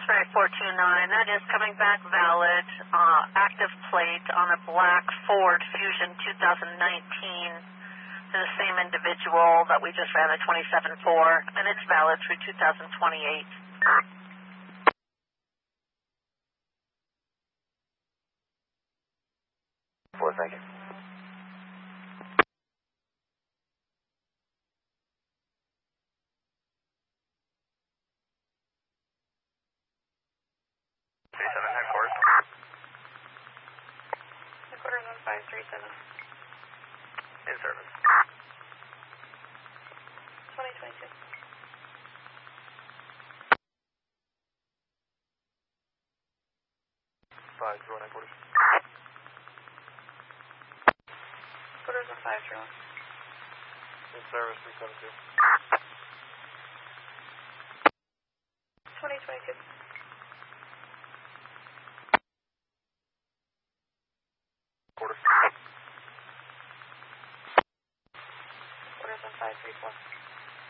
X-ray 429, that is coming back valid, active plate on a black Ford Fusion 2019 to the same individual that we just ran the 27-4, and it's valid through 2028. 4, thank you. Headquarters on 537. In service. 2022. Five, 209 quarters. Headquarters on 531. In service, 372. 2022. Quarters. Headquarters on 534.